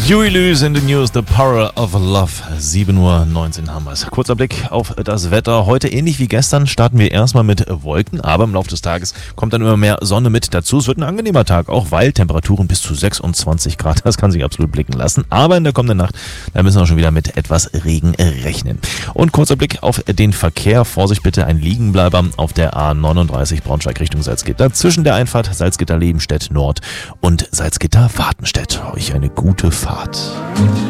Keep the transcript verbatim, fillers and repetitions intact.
Huey Lewis in the News, The Power of Love. sieben Uhr neunzehn haben wir es. Kurzer Blick auf das Wetter. Heute ähnlich wie gestern starten wir erstmal mit Wolken, aber im Laufe des Tages kommt dann immer mehr Sonne mit dazu. Es wird ein angenehmer Tag, auch weil Temperaturen bis zu sechsundzwanzig Grad, das kann sich absolut blicken lassen. Aber in der kommenden Nacht, da müssen wir schon wieder mit etwas Regen rechnen. Und kurzer Blick auf den Verkehr. Vorsicht bitte, ein Liegenbleiber auf der A neununddreißig Braunschweig Richtung Salzgitter. Zwischen der Einfahrt Salzgitter-Lebenstedt Nord und Salzgitter-Wartenstedt. Euch eine gute Fahrt.